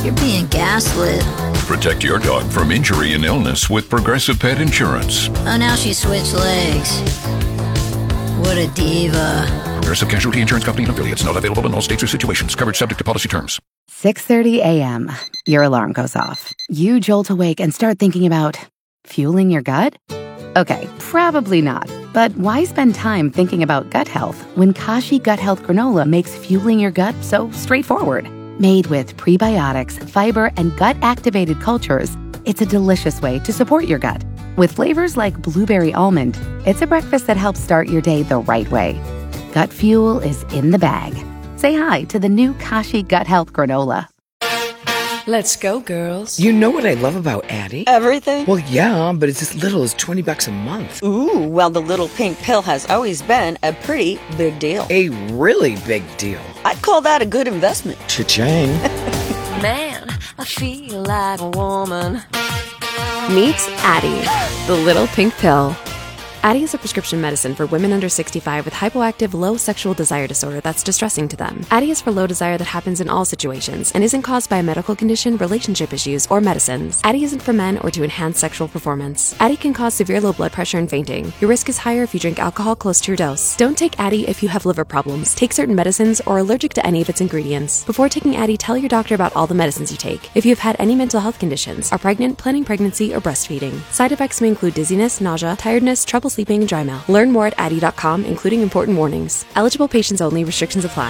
You're being gaslit. Protect your dog from injury and illness with Progressive Pet Insurance. Oh, now she switched legs. What a diva. Progressive Casualty Insurance Company and affiliates. Not available in all states or situations. Coverage subject to policy terms. 6:30 a.m. Your alarm goes off. You jolt awake and start thinking about fueling your gut? Okay, probably not. But why spend time thinking about gut health when Kashi Gut Health Granola makes fueling your gut so straightforward? Made with prebiotics, fiber, and gut-activated cultures, it's a delicious way to support your gut. With flavors like blueberry almond, it's a breakfast that helps start your day the right way. Gut fuel is in the bag. Say hi to the new Kashi Gut Health Granola. Let's go, girls. You know what I love about Addie? Everything? Well, yeah, but it's as little as $20 a month. Ooh, well, the little pink pill has always been a pretty big deal. A really big deal. I'd call that a good investment. Cha-ching. Man, I feel like a woman. Meet Addie, the little pink pill. Addie is a prescription medicine for women under 65 with hypoactive low sexual desire disorder that's distressing to them. Addie is for low desire that happens in all situations and isn't caused by a medical condition, relationship issues, or medicines. Addie isn't for men or to enhance sexual performance. Addie can cause severe low blood pressure and fainting. Your risk is higher if you drink alcohol close to your dose. Don't take Addie if you have liver problems, take certain medicines, or are allergic to any of its ingredients. Before taking Addie, tell your doctor about all the medicines you take. If you've had any mental health conditions, are pregnant, planning pregnancy, or breastfeeding. Side effects may include dizziness, nausea, tiredness, trouble sleeping, and dry mouth. Learn more at Addie.com, including important warnings. Eligible patients only. Restrictions apply.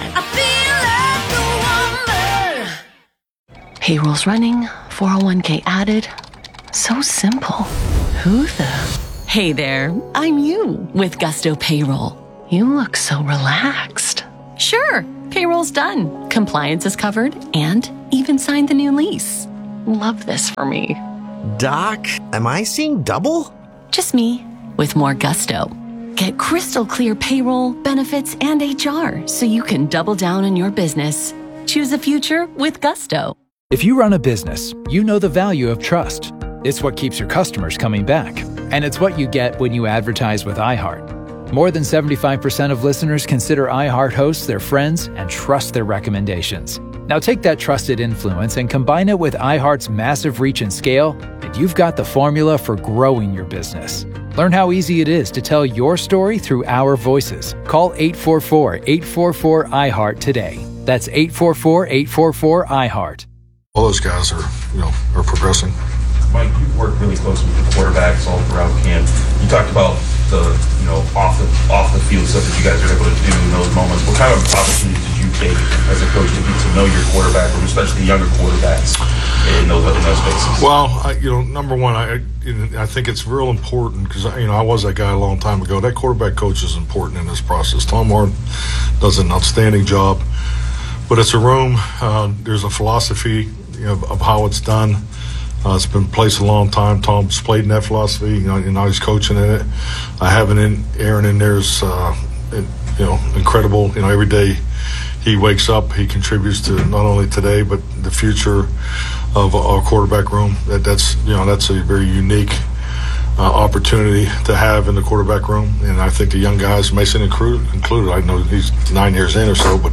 Payroll's running, 401k added. So simple. Who the? Hey there, I'm you with Gusto Payroll. You look so relaxed. Sure, payroll's done. Compliance is covered and even signed the new lease. Love this for me. Doc, am I seeing double? Just me with more gusto. Get crystal clear payroll, benefits, and HR so you can double down on your business. Choose a future with Gusto. If you run a business, you know the value of trust. It's what keeps your customers coming back. And it's what you get when you advertise with iHeart. More than 75% of listeners consider iHeart hosts their friends and trust their recommendations. Now take that trusted influence and combine it with iHeart's massive reach and scale, and you've got the formula for growing your business. Learn how easy it is to tell your story through our voices. Call 844-844-iHeart today. That's 844-844-iHeart. All those guys are progressing. Mike, you've worked really closely with the quarterbacks all throughout camp. You talked about the off the field stuff that you guys are able to do in those moments. What kind of opportunities did you take as a coach to get to know your quarterback, or especially younger quarterbacks in those spaces? Well, number one, I think it's real important because I was that guy a long time ago. That quarterback coach is important in this process. Tom Martin does an outstanding job, but it's a room. There's a philosophy of how it's done. It's been in place a long time. Tom's played in that philosophy. Now he's coaching in it. Having Aaron in there is, incredible. Every day he wakes up, he contributes to not only today but the future of our quarterback room. That's a very unique opportunity to have in the quarterback room. And I think the young guys, Mason included. I know he's 9 years in or so, but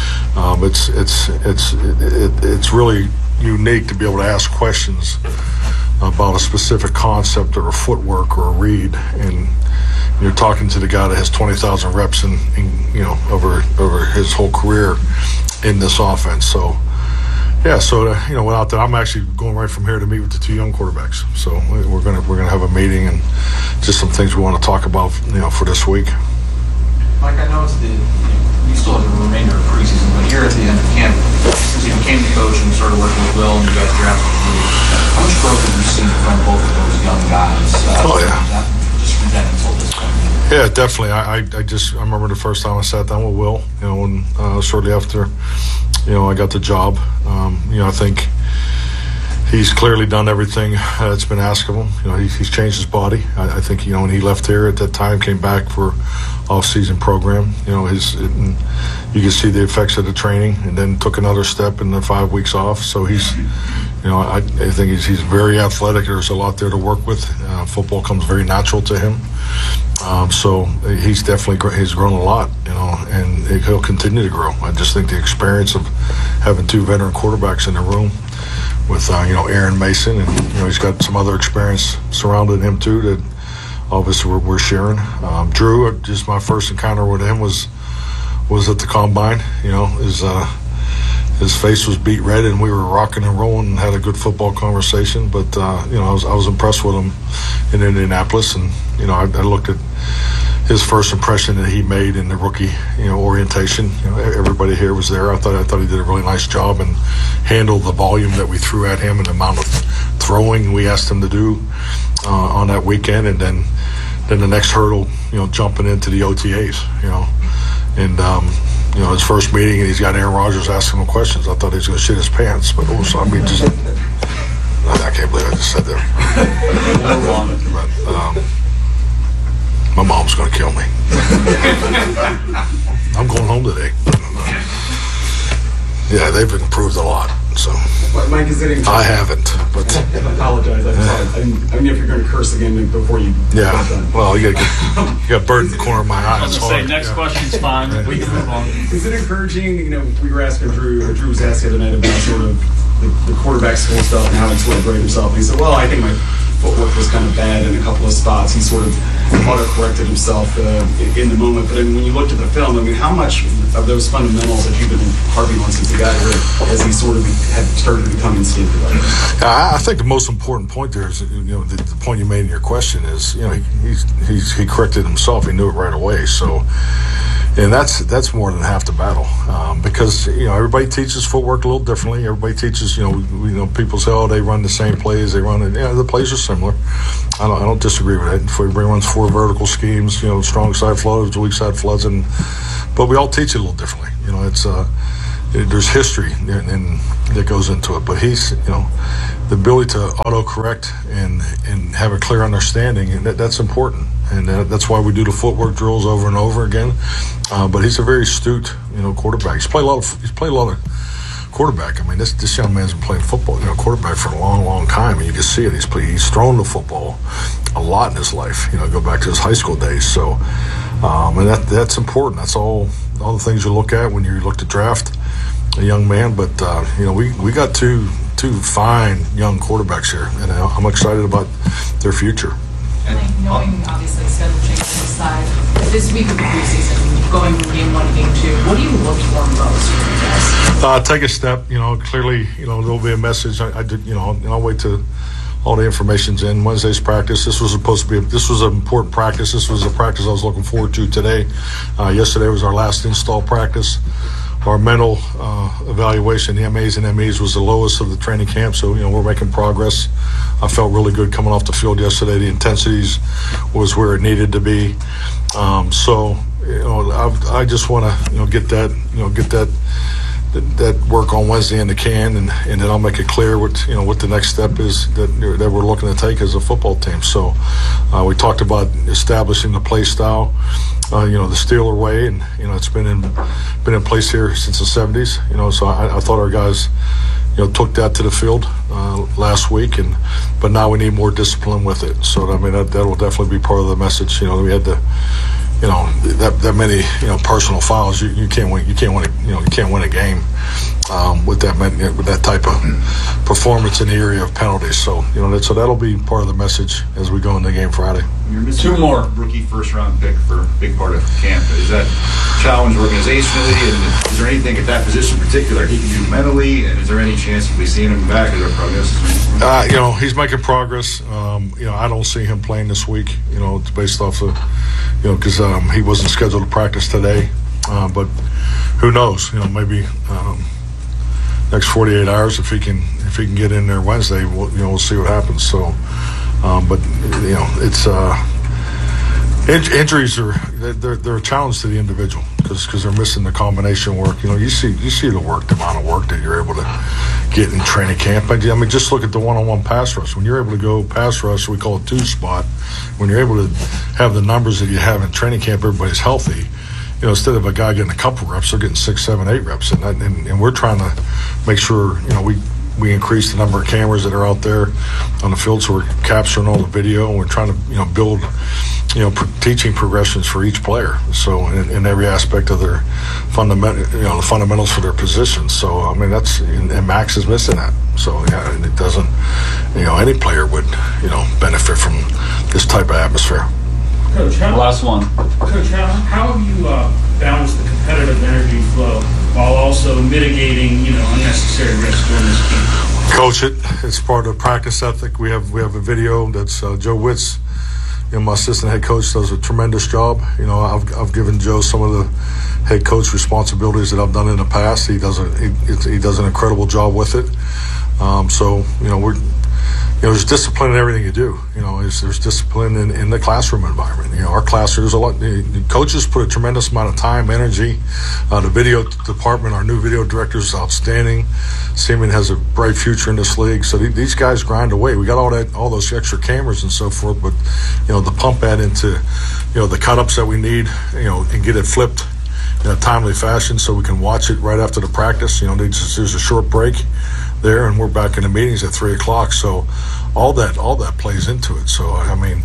it's really unique to be able to ask questions about a specific concept or a footwork or a read, and you're talking to the guy that has 20,000 reps in over his whole career in this offense. So without that, I'm actually going right from here to meet with the two young quarterbacks. So we're gonna have a meeting and just some things we want to talk about for this week. Mike, I know you still have the remainder of preseason, but here at the end of camp, since you became the coach and started working with Will and you guys drafted the league, how much growth have you seen from both of those young guys? Just from then until this point. Yeah, definitely. I remember the first time I sat down with Will, and shortly after, I got the job. I think he's clearly done everything that's been asked of him. He's changed his body. I think, when he left here at that time, came back for off-season program, you can see the effects of the training, and then took another step in the 5 weeks off. So he's, I think he's very athletic. There's a lot there to work with. Football comes very natural to him. So he's grown a lot, and he'll continue to grow. I just think the experience of having two veteran quarterbacks in the room Aaron Mason, and he's got some other experience surrounding him too that obviously we're sharing. Drew, just my first encounter with him was at the combine. His face was beat red, and we were rocking and rolling and had a good football conversation. But I was impressed with him in Indianapolis, and I looked at his first impression that he made in the rookie orientation. Everybody here was there. I thought he did a really nice job and handled the volume that we threw at him and the amount of throwing we asked him to do on that weekend, and then the next hurdle, jumping into the OTAs, and his first meeting, and he's got Aaron Rodgers asking him questions. I thought he was going to shit his pants, but I can't believe I just said that. But, my mom's going to kill me. I'm going home today. Yeah, they've improved a lot. So Mike, is it I haven't, but I apologize. I didn't know if you're going to curse again before you. Yeah. Well, you got bird in the corner of my eye. I was going to say, next question's fine. We can move on. Is it encouraging? We were asking Drew. Drew was asked the other night about sort of the quarterback school stuff and how to sort of grade himself. And he said, "Well, I think my footwork was kind of bad in a couple of spots." He sort of auto-corrected himself in the moment. But when you looked at the film, how much of those fundamentals that you've been harping on since he got here has he sort of had started to become instinctive? I think the most important point there is, the point you made in your question is, he corrected himself. He knew it right away. So, and that's more than half the battle, because everybody teaches footwork a little differently. Everybody teaches, people say, oh, they run the same plays. They run it. The plays are similar. I don't disagree with that. Everybody runs 4 vertical schemes, strong side floods, weak side floods, but we all teach it a little differently. There's history and that goes into it, but he's, the ability to auto-correct and have a clear understanding, and that's important, and that's why we do the footwork drills over and over again. But he's a very astute, quarterback. He's played a lot of quarterback. This young man's been playing football, quarterback for a long, long time, and you can see it. He's thrown the football a lot in his life. Go back to his high school days. So, and that's important. That's all the things you look at when you look to draft a young man. But we got two fine young quarterbacks here, and I'm excited about their future. And knowing obviously schedule change on the side, this week of the preseason, going from game 1 to game 2, what do you look for most from you guys? Take a step. Clearly, there'll be a message. I did. I'll wait till all the information's in. Wednesday's practice. This was supposed to be. This was an important practice. This was a practice I was looking forward to today. Yesterday was our last install practice. Our mental evaluation, the MAs and MEs, was the lowest of the training camp, so we're making progress. I felt really good coming off the field yesterday. The intensities was where it needed to be. So I just want to get that work on Wednesday in the can, and then I'll make it clear what the next step is that we're looking to take as a football team. So we talked about establishing the play style, the Steeler way, and it's been in place here since the 70s. So I thought our guys took that to the field last week, but now we need more discipline with it. So that will definitely be part of the message. We had to. That many personal fouls, you can't win a game with that type of performance in the area of penalties. So so that'll be part of the message as we go into the game Friday. You're missing 2 more rookie first-round pick for a big part of camp. Is that a challenge organizationally, and is there anything at that position in particular he can do mentally, and is there any chance we'll be seeing him back as our prognosis? He's making progress. I don't see him playing this week. It's based off of because he wasn't scheduled to practice today, but who knows? Maybe next 48 hours if he can get in there Wednesday, we'll see what happens. So, but it's injuries they're a challenge to the individual because they're missing the combination work. You see the amount of work that you're able to get in training camp. Just look at the one-on-one pass rush. When you're able to go pass rush, we call it 2-spot. When you're able to have the numbers that you have in training camp, everybody's healthy. Instead of a guy getting a couple reps, they're getting 6, 7, 8 reps, and we're trying to make sure we we increased the number of cameras that are out there on the field, so we're capturing all the video, and we're trying to build teaching progressions for each player. So in every aspect of their the fundamentals for their positions. So I mean and Max is missing that. So yeah, and it doesn't. Any player would benefit from this type of atmosphere. Coach, last one. Coach, how have you balanced the competitive energy flow while also mitigating unnecessary risk during this game? Coach, it's part of practice ethic. We have a video that's Joe Witz, my assistant head coach, does a tremendous job. I've given Joe some of the head coach responsibilities that I've done in the past. He does an incredible job with it. There's discipline in everything you do. There's discipline in the classroom environment. Our class, there's a lot. The coaches put a tremendous amount of time, energy. The video department, our new video director is outstanding. Seaman has a bright future in this league. So these guys grind away. We got all those extra cameras and so forth, but to pump that into the cut-ups that we need, and get it flipped in a timely fashion so we can watch it right after the practice. There's a short break there, and we're back in the meetings at 3:00. So all that plays into it. So I mean,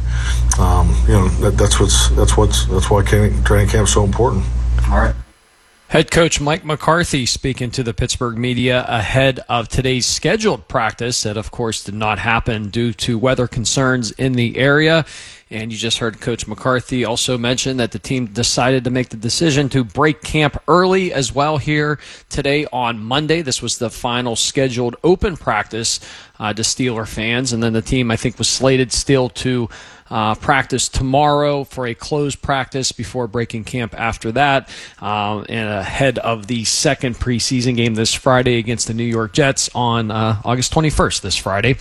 that's why training camp's so important. All right. Head coach Mike McCarthy speaking to the Pittsburgh media ahead of today's scheduled practice that, of course, did not happen due to weather concerns in the area. And you just heard Coach McCarthy also mention that the team decided to make the decision to break camp early as well here today on Monday. This was the final scheduled open practice to Steeler fans. And then the team, I think, was slated still to practice tomorrow for a closed practice before breaking camp after that, and ahead of the second preseason game this Friday against the New York Jets on August 21st, this Friday.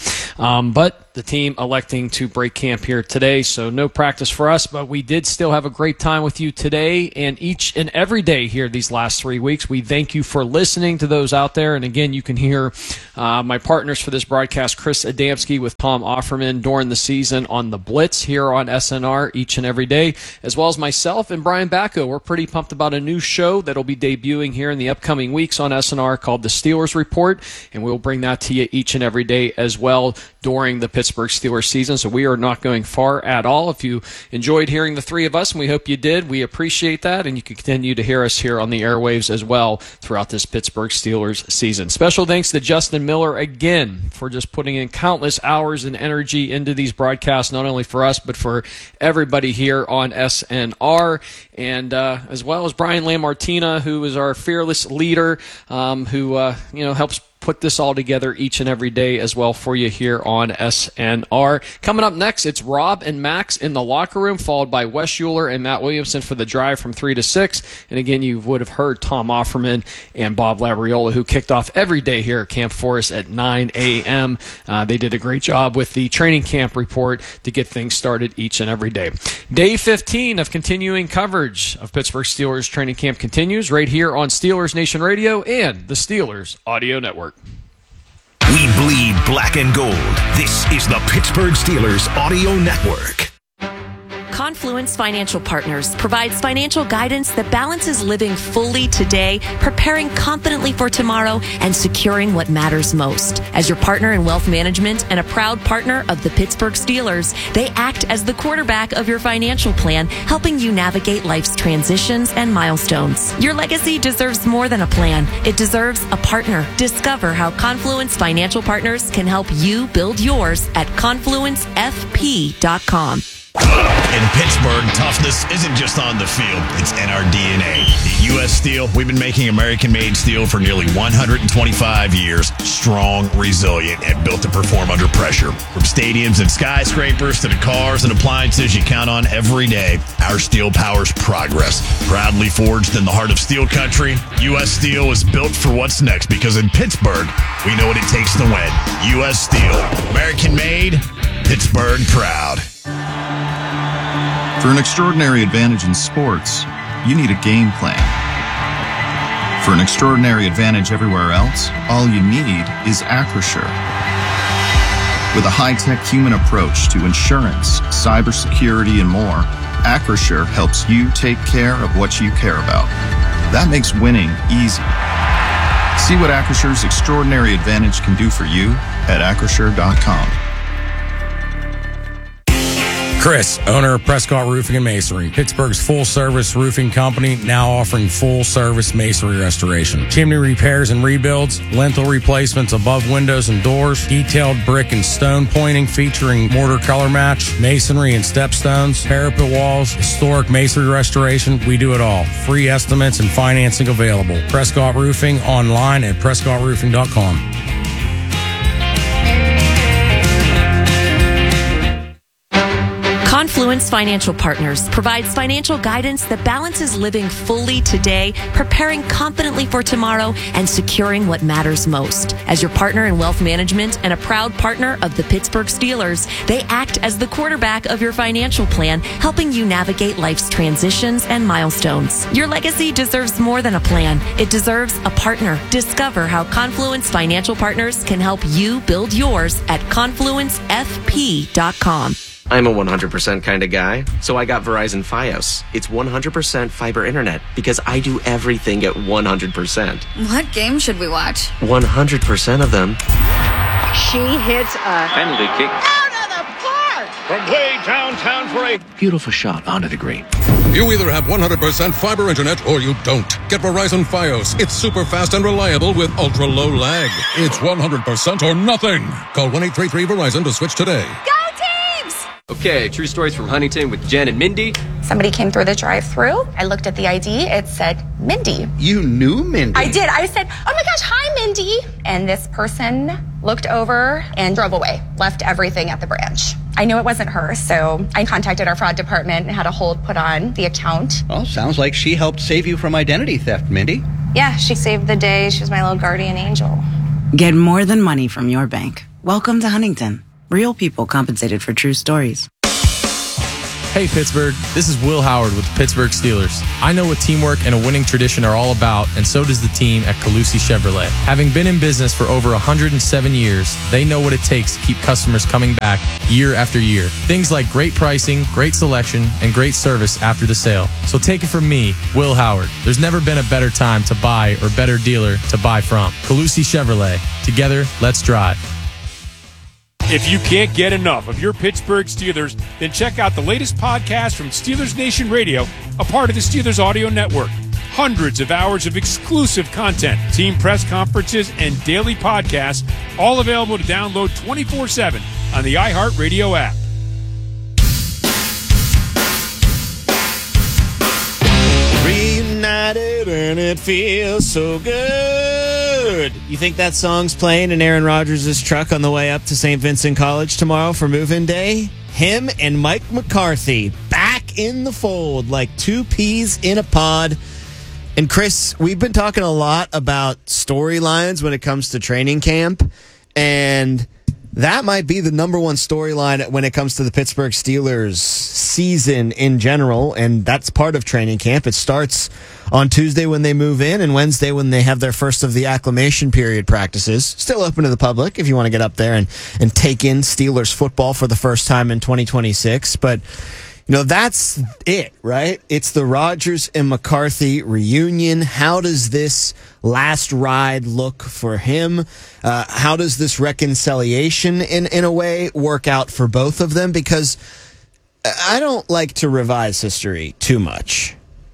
But the team electing to break camp here today, so no practice for us, but we did still have a great time with you today and each and every day here these last 3 weeks. We thank you for listening to those out there, and again, you can hear my partners for this broadcast, Chris Adamski with Tom Offerman during the season on The Blitz here on SNR each and every day, as well as myself and Brian Bacco. We're pretty pumped about a new show that'll be debuting here in the upcoming weeks on SNR called The Steelers Report, and we'll bring that to you each and every day as well during the Pittsburgh Steelers season, so we are not going far at all. If you enjoyed hearing the three of us, and we hope you did, we appreciate that, and you can continue to hear us here on the airwaves as well throughout this Pittsburgh Steelers season. Special thanks to Justin Miller again for just putting in countless hours and energy into these broadcasts, not only for us, but for everybody here on SNR, and as well as Brian Lammartina, who is our fearless leader, who helps put this all together each and every day as well for you here on SNR. Coming up next, it's Rob and Max in the locker room, followed by Wes Schuler and Matt Williamson for the drive from 3 to 6. And again, you would have heard Tom Offerman and Bob Labriola, who kicked off every day here at Camp Forest at 9 a.m. They did a great job with the training camp report to get things started each and every day. Day 15 of continuing coverage of Pittsburgh Steelers training camp continues right here on Steelers Nation Radio and the Steelers Audio Network. We bleed black and gold. This is the Pittsburgh Steelers Audio Network. Confluence Financial Partners provides financial guidance that balances living fully today, preparing confidently for tomorrow, and securing what matters most. As your partner in wealth management and a proud partner of the Pittsburgh Steelers, they act as the quarterback of your financial plan, helping you navigate life's transitions and milestones. Your legacy deserves more than a plan. It deserves a partner. Discover how Confluence Financial Partners can help you build yours at confluencefp.com. In Pittsburgh, toughness isn't just on the field, it's in our DNA. At U.S. Steel, we've been making American-made steel for nearly 125 years, strong, resilient, and built to perform under pressure. From stadiums and skyscrapers to the cars and appliances you count on every day, our steel powers progress. Proudly forged in the heart of steel country, U.S. Steel is built for what's next because in Pittsburgh, we know what it takes to win. U.S. Steel, American-made, Pittsburgh proud. For an extraordinary advantage in sports, you need a game plan. For an extraordinary advantage everywhere else, all you need is Acrisure. With a high-tech human approach to insurance, cybersecurity, and more, Acrisure helps you take care of what you care about. That makes winning easy. See what Acrissure's extraordinary advantage can do for you at Acrisure.com. Chris, owner of Prescott Roofing and Masonry, Pittsburgh's full-service roofing company, now offering full-service masonry restoration. Chimney repairs and rebuilds, lintel replacements above windows and doors, detailed brick and stone pointing featuring mortar color match, masonry and stepstones, parapet walls, historic masonry restoration. We do it all. Free estimates and financing available. Prescott Roofing online at PrescottRoofing.com. Confluence Financial Partners provides financial guidance that balances living fully today, preparing confidently for tomorrow, and securing what matters most. As your partner in wealth management and a proud partner of the Pittsburgh Steelers, they act as the quarterback of your financial plan, helping you navigate life's transitions and milestones. Your legacy deserves more than a plan. It deserves a partner. Discover how Confluence Financial Partners can help you build yours at confluencefp.com. I'm a 100% kind of guy, so I got Verizon Fios. It's 100% fiber internet because I do everything at 100%. What game should we watch? 100% of them. She hits a penalty kick out of the park from way downtown for a beautiful shot onto the green. You either have 100% fiber internet or you don't. Get Verizon Fios. It's super fast and reliable with ultra low lag. It's 100% or nothing. Call 1-833-VERIZON to switch today. Go Teams! Okay, true stories from Huntington with Jen and Mindy. Somebody came through the drive-thru. I looked at the ID. It said Mindy. You knew Mindy? I did. I said, oh my gosh, hi, Mindy. And this person looked over and drove away, left everything at the branch. I knew it wasn't her, so I contacted our fraud department and had a hold put on the account. Well, sounds like she helped save you from identity theft, Mindy. Yeah, she saved the day. She was my little guardian angel. Get more than money from your bank. Welcome to Huntington. Real people compensated for true stories. Hey Pittsburgh, this is Will Howard with the Pittsburgh Steelers. I know what teamwork and a winning tradition are all about, and so does the team at Calusi Chevrolet. Having been in business for over 107 years, they know what it takes to keep customers coming back year after year. Things like great pricing, great selection, and great service after the sale. So take it from me, Will Howard. There's never been a better time to buy or better dealer to buy from. Calusi Chevrolet. Together, let's drive. If you can't get enough of your Pittsburgh Steelers, then check out the latest podcast from Steelers Nation Radio, a part of the Steelers Audio Network. Hundreds of hours of exclusive content, team press conferences, and daily podcasts, all available to download 24/7 on the iHeartRadio app. Reunited and it feels so good. You think that song's playing in Aaron Rodgers' truck on the way up to St. Vincent College tomorrow for move-in day? Him and Mike McCarthy back in the fold like two peas in a pod. And Chris, we've been talking a lot about storylines when it comes to training camp, and that might be the number one storyline when it comes to the Pittsburgh Steelers season in general, and that's part of training camp. It starts on Tuesday when they move in and Wednesday when they have their first of the acclimation period practices. Still open to the public if you want to get up there and take in Steelers football for the first time in 2026. But, you know, that's it, right? It's the Rodgers and McCarthy reunion. How does this last ride look for him? How does this reconciliation in a way work out for both of them? Because I don't like to revise history too much,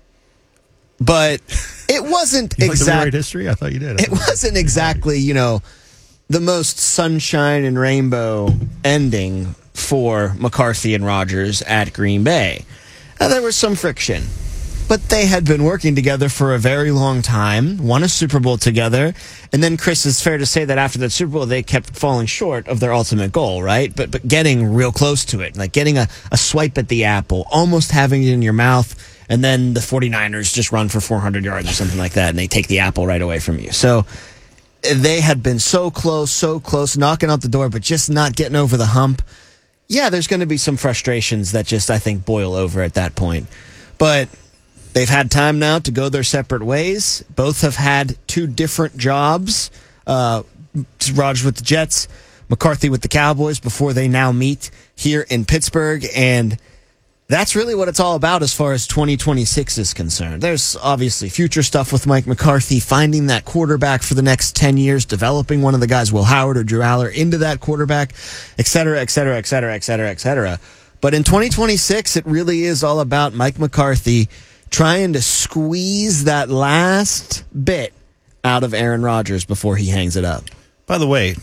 but it wasn't exactly history. I thought you did. It wasn't exactly, you know, the most sunshine and rainbow ending for McCarthy and Rodgers at Green Bay. There was some friction, but they had been working together for a very long time, won a Super Bowl together, and then, Chris, it's fair to say that after that Super Bowl, they kept falling short of their ultimate goal, right? But getting real close to it, like getting a swipe at the apple, almost having it in your mouth, and then the 49ers just run for 400 yards or something like that, and they take the apple right away from you. So they had been so close, knocking out the door, but just not getting over the hump. Yeah, there's going to be some frustrations that just, I think, boil over at that point. But they've had time now to go their separate ways. Both have had two different jobs. Rodgers with the Jets, McCarthy with the Cowboys, before they now meet here in Pittsburgh. And That's really what it's all about as far as 2026 is concerned. There's obviously future stuff with Mike McCarthy, finding that quarterback for the next 10 years, developing one of the guys, Will Howard or Drew Aller, into that quarterback, et cetera, et cetera, et cetera, et cetera, et cetera. But in 2026, it really is all about Mike McCarthy trying to squeeze that last bit out of Aaron Rodgers before he hangs it up. By the way,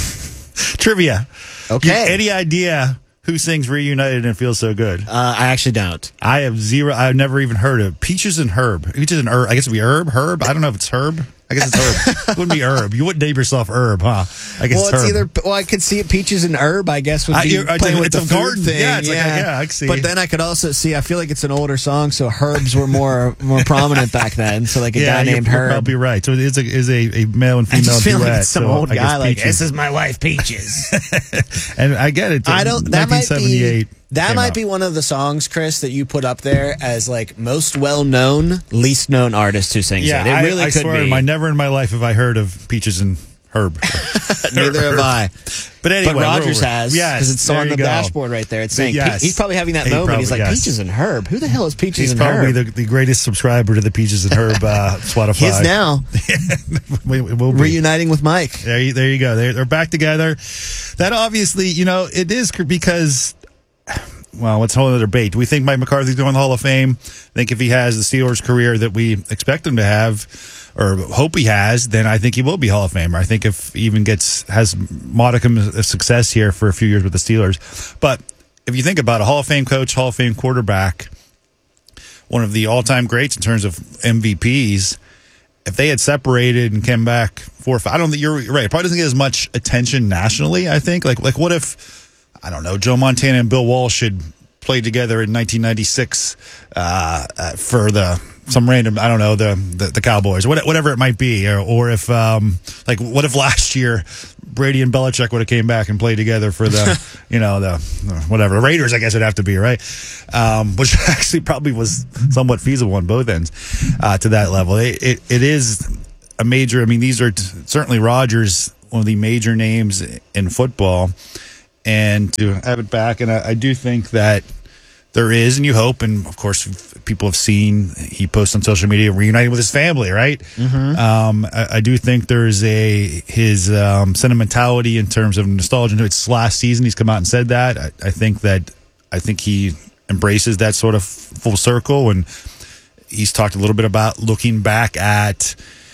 trivia. Okay. Any idea who sings Reunited and Feels So Good? I actually don't. I have zero. I've never even heard of Peaches and Herb. Peaches and Herb. I guess it'd be Herb. I don't know if it's Herb. I guess it's Herb. It wouldn't be Herb. You wouldn't name yourself Herb, huh? I guess it's Herb. either. Well, I could see it. Peaches and Herb, I guess, would be playing with the food garden thing. Yeah, it's I can see. But then I could also see. I feel like it's an older song, so herbs were more prominent back then. So like a guy named Herb. You're probably right. So it is a male and female I just feel duet. like it's some so old I guess guy like, Peaches. this is my wife, Peaches. And I get it. I don't. That might 1978. be. That might be one of the songs, Chris, that you put up there as like most well-known, least-known artist who sings it. It really I could swear, be. never in my life have I heard of Peaches and Herb. Neither have I. But anyway, but Rodgers has. Yes, because it's on the dashboard right there. It's saying he's probably having that moment. He's like, Peaches and Herb. Who the hell is Peaches and Herb? He's probably the greatest subscriber to the Peaches and Herb Spotify. His now. We'll be reuniting with Mike. There you go. They're back together. That obviously, it is because. Well, it's a whole other debate. Do we think Mike McCarthy's going to the Hall of Fame? I think if he has the Steelers career that we expect him to have, or hope he has, then I think he will be Hall of Famer. I think if he even has modicum of success here for a few years with the Steelers. But if you think about a Hall of Fame coach, Hall of Fame quarterback, one of the all-time greats in terms of MVPs, if they had separated and came back 4 or 5, I don't think you're right. It probably doesn't get as much attention nationally, I think. Like what if, I don't know, Joe Montana and Bill Walsh had played together in 1996 for some random, I don't know, the Cowboys, whatever it might be, or if what if last year Brady and Belichick would have came back and played together for the the Raiders, I guess it'd have to be, right? Which actually probably was somewhat feasible on both ends to that level. It is a major. I mean, these are certainly Rodgers, one of the major names in football. And to have it back, and I do think that there is, and you hope, and of course people have seen, he posts on social media reuniting with his family, right? Mm-hmm. I do think there's his sentimentality in terms of nostalgia. It's last season he's come out and said that. I think he embraces that sort of full circle, and he's talked a little bit about looking back at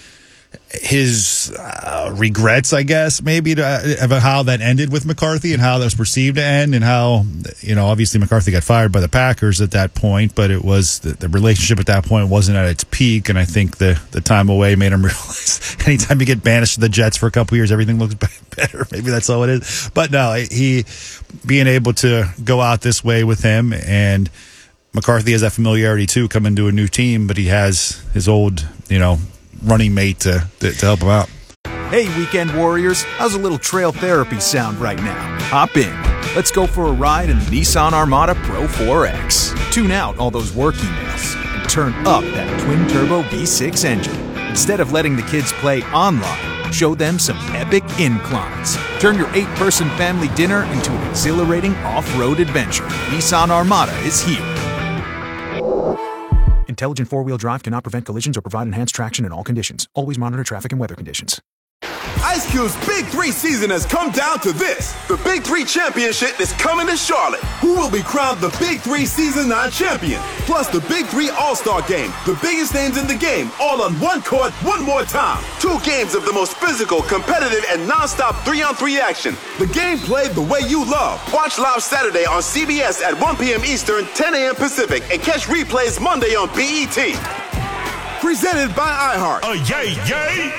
his regrets, I guess, maybe, about how that ended with McCarthy and how that was perceived to end, and how, obviously McCarthy got fired by the Packers at that point, but it was the relationship at that point wasn't at its peak, and I think the time away made him realize anytime you get banished to the Jets for a couple years, everything looks better. Maybe that's all it is. But no, he being able to go out this way with him, and McCarthy has that familiarity too, coming to a new team, but he has his old, running mate to help him out. Hey, weekend warriors, how's a little trail therapy sound right now? Hop in. Let's go for a ride in the Nissan Armada Pro 4X. Tune out all those work emails and turn up that twin-turbo V6 engine. Instead of letting the kids play online, show them some epic inclines. Turn your 8-person family dinner into an exhilarating off-road adventure. Nissan Armada is here. Intelligent four-wheel drive cannot prevent collisions or provide enhanced traction in all conditions. Always monitor traffic and weather conditions. Ice Cube's Big 3 season has come down to this. The Big 3 Championship is coming to Charlotte. Who will be crowned the Big 3 Season 9 champion? Plus the Big 3 All-Star Game. The biggest names in the game, all on one court, one more time. 2 games of the most physical, competitive, and non-stop 3-on-3 action. The game played the way you love. Watch live Saturday on CBS at 1 p.m. Eastern, 10 a.m. Pacific, and catch replays Monday on BET. Presented by iHeart. Oh, yay, yay!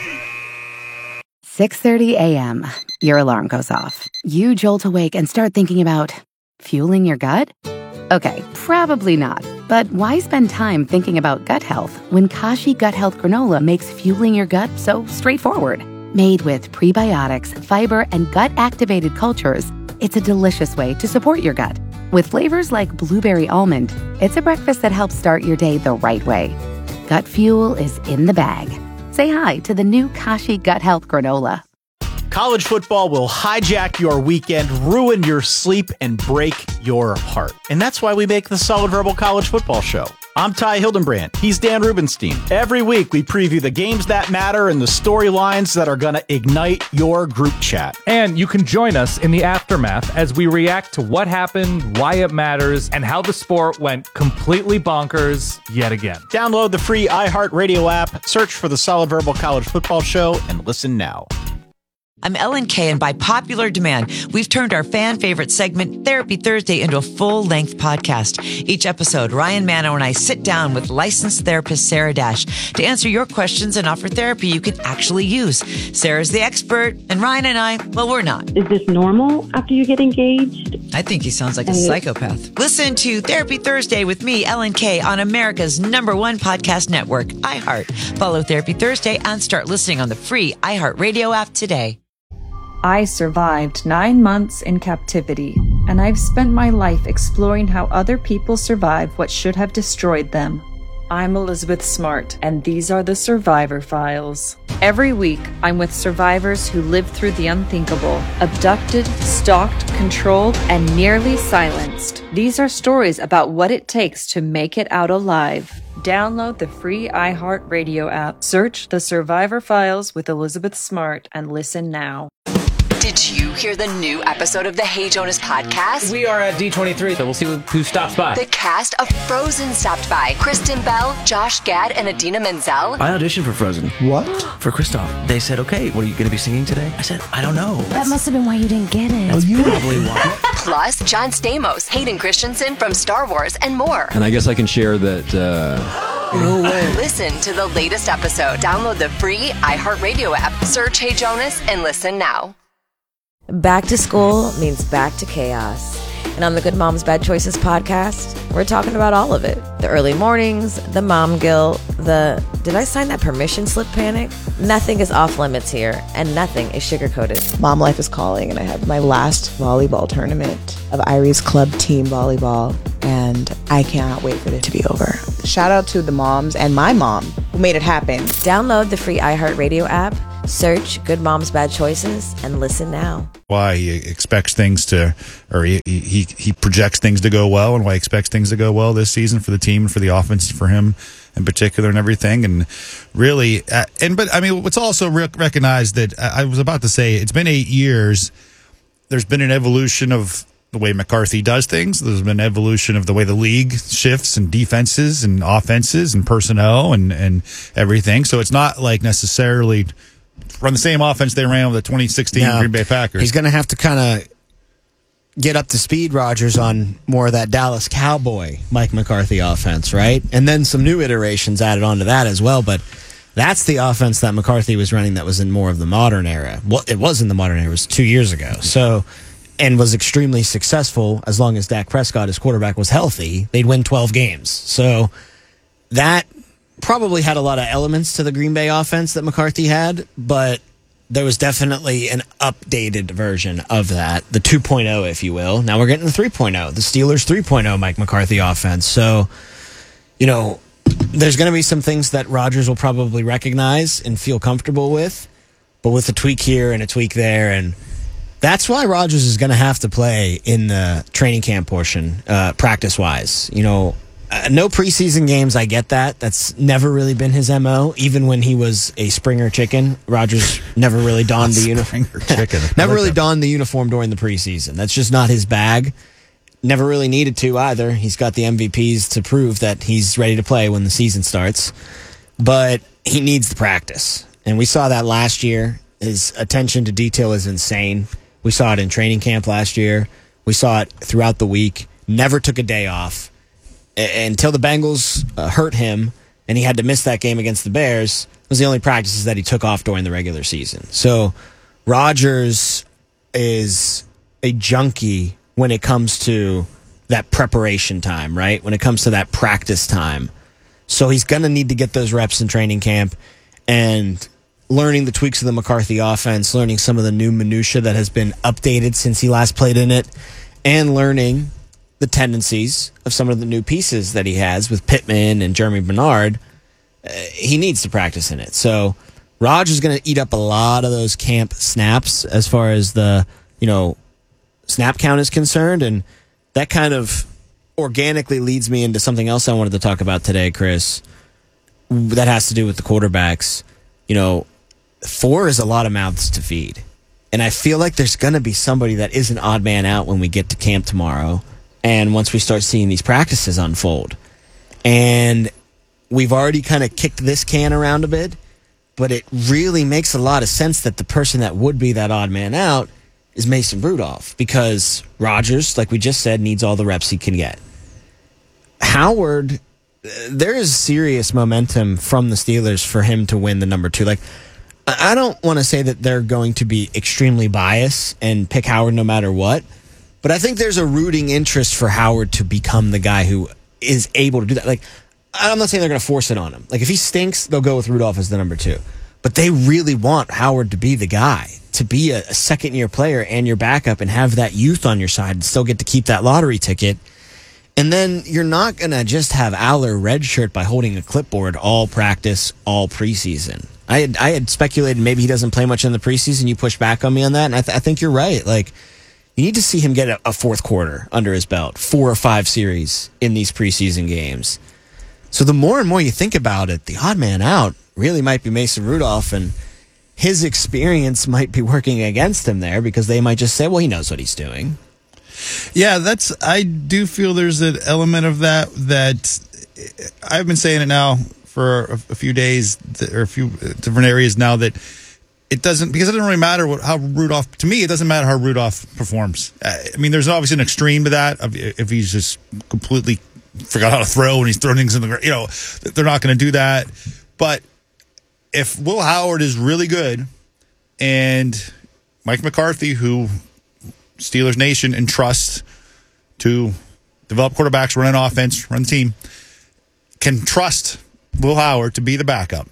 6:30 a.m. Your alarm goes off. You jolt awake and start thinking about fueling your gut? Okay, probably not. But why spend time thinking about gut health when Kashi Gut Health Granola makes fueling your gut so straightforward? Made with prebiotics, fiber, and gut-activated cultures, it's a delicious way to support your gut. With flavors like blueberry almond, it's a breakfast that helps start your day the right way. Gut fuel is in the bag. Say hi to the new Kashi Gut Health Granola. College football will hijack your weekend, ruin your sleep, and break your heart. And that's why we make the Solid Verbal College Football Show. I'm Ty Hildenbrand. He's Dan Rubenstein. Every week, we preview the games that matter and the storylines that are going to ignite your group chat. And you can join us in the aftermath as we react to what happened, why it matters, and how the sport went completely bonkers yet again. Download the free iHeartRadio app, search for the Solid Verbal College Football Show, and listen now. I'm Ellen Kay, and by popular demand, we've turned our fan favorite segment, Therapy Thursday, into a full-length podcast. Each episode, Ryan Manno and I sit down with licensed therapist Sarah Dash to answer your questions and offer therapy you can actually use. Sarah's the expert, and Ryan and I, well, we're not. Is this normal after you get engaged? I think he sounds like a psychopath. Listen to Therapy Thursday with me, Ellen Kay, on America's #1 podcast network, iHeart. Follow Therapy Thursday and start listening on the free iHeartRadio app today. I survived 9 months in captivity, and I've spent my life exploring how other people survive what should have destroyed them. I'm Elizabeth Smart, and these are the Survivor Files. Every week, I'm with survivors who lived through the unthinkable, abducted, stalked, controlled, and nearly silenced. These are stories about what it takes to make it out alive. Download the free iHeartRadio app, search The Survivor Files with Elizabeth Smart, and listen now. Did you hear the new episode of the Hey Jonas podcast? We are at D23, so we'll see who stops by. The cast of Frozen stopped by. Kristen Bell, Josh Gad, and Adina Menzel. I auditioned for Frozen. What? For Kristoff. They said, okay, what are you going to be singing today? I said, I don't know. That must have been why you didn't get it. That's probably why. Plus, John Stamos, Hayden Christensen from Star Wars, and more. And I guess I can share that... No way. Listen to the latest episode. Download the free iHeartRadio app. Search Hey Jonas and listen now. Back to school means back to chaos. And on the Good Moms Bad Choices podcast, we're talking about all of it. The early mornings, the mom guilt, the did I sign that permission slip panic? Nothing is off limits here, and nothing is sugar-coated. Mom life is calling, and I have my last volleyball tournament of Irie's club team volleyball, and I cannot wait for it to be over. Shout out to the moms and my mom who made it happen. Download the free iHeartRadio app, search Good Moms Bad Choices, and listen now. Why he expects things to, or he projects things to go well, and why he expects things to go well this season for the team and for the offense, for him in particular, and everything. And really, but I mean, what's also recognized that I was about to say, it's been 8 years. There's been an evolution of the way McCarthy does things. There's been an evolution of the way the league shifts and defenses and offenses and personnel and everything. So it's not like necessarily run the same offense they ran with the 2016 Green Bay Packers. He's going to have to kind of get up to speed, Rodgers, on more of that Dallas Cowboy Mike McCarthy offense, right? And then some new iterations added onto that as well. But that's the offense that McCarthy was running that was in more of the modern era. Well, it was in the modern era. It was 2 years ago. So, and was extremely successful as long as Dak Prescott, his quarterback, was healthy. They'd win 12 games. So that probably had a lot of elements to the Green Bay offense that McCarthy had, but there was definitely an updated version of that, the 2.0, if you will. Now we're getting the 3.0, the Steelers 3.0 Mike McCarthy offense. So, you know, there's going to be some things that Rodgers will probably recognize and feel comfortable with, but with a tweak here and a tweak there, and that's why Rodgers is going to have to play in the training camp portion, practice-wise. You know, no preseason games, I get that. That's never really been his MO. Even when he was a Springer chicken, Rodgers never really donned the uniform. Donned the uniform during the preseason. That's just not his bag. Never really needed to either. He's got the MVPs to prove that he's ready to play when the season starts. But he needs the practice. And we saw that last year. His attention to detail is insane. We saw it in training camp last year. We saw it throughout the week. Never took a day off. Until the Bengals hurt him and he had to miss that game against the Bears, was the only practices that he took off during the regular season. So Rodgers is a junkie when it comes to that preparation time, right? When it comes to that practice time. So he's going to need to get those reps in training camp and learning the tweaks of the McCarthy offense, learning some of the new minutia that has been updated since he last played in it, and learning the tendencies of some of the new pieces that he has with Pittman and Jeremy Bernard. He needs to practice in it. So Rodgers is going to eat up a lot of those camp snaps as far as the, snap count is concerned. And that kind of organically leads me into something else I wanted to talk about today, Chris. That has to do with the quarterbacks. 4 is a lot of mouths to feed. And I feel like there's going to be somebody that is an odd man out when we get to camp tomorrow and once we start seeing these practices unfold. And we've already kind of kicked this can around a bit, but it really makes a lot of sense that the person that would be that odd man out is Mason Rudolph, because Rodgers, like we just said, needs all the reps he can get. Howard, there is serious momentum from the Steelers for him to win the number 2. Like, I don't want to say that they're going to be extremely biased and pick Howard no matter what, but I think there's a rooting interest for Howard to become the guy who is able to do that. Like, I'm not saying they're going to force it on him. Like, if he stinks, they'll go with Rudolph as the number 2. But they really want Howard to be the guy, to be a second-year player and your backup and have that youth on your side and still get to keep that lottery ticket. And then you're not going to just have Aller redshirt by holding a clipboard all practice, all preseason. I had speculated maybe he doesn't play much in the preseason. You push back on me on that, and I think you're right. Like, you need to see him get a fourth quarter under his belt, 4 or 5 series in these preseason games. So the more and more you think about it, the odd man out really might be Mason Rudolph, and his experience might be working against him there because they might just say, well, he knows what he's doing. Yeah, I do feel there's an element of that I've been saying it now for a few days or a few different areas now that it doesn't really matter how Rudolph, to me, it doesn't matter how Rudolph performs. I mean, there's obviously an extreme to that if he's just completely forgot how to throw and he's throwing things in the ground. They're not going to do that. But if Will Howard is really good and Mike McCarthy, who Steelers Nation entrusts to develop quarterbacks, run an offense, run the team, can trust Will Howard to be the backup.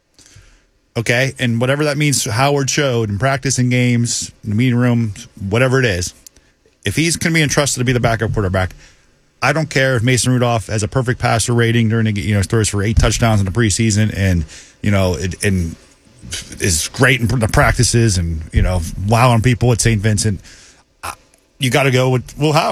Okay? And whatever that means Howard showed in practice and games, in the meeting room, whatever it is, if he's going to be entrusted to be the backup quarterback, I don't care if Mason Rudolph has a perfect passer rating during the throws for 8 touchdowns in the preseason and and is great in the practices and wowing people at St. Vincent. You got to go with Will Howard.